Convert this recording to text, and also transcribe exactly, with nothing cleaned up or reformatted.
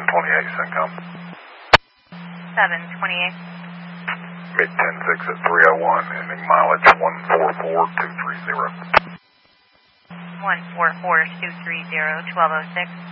twenty-eight, Syncom. seven twenty-eight. Mid ten six at three oh one, ending mileage one four four two three zero. one four four two three zero, twelve oh six.